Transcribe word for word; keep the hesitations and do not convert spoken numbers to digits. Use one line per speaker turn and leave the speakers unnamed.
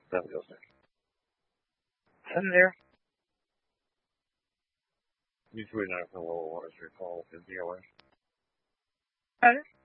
That feels nice. Sitting there. Usually not for low waters recall in the O S.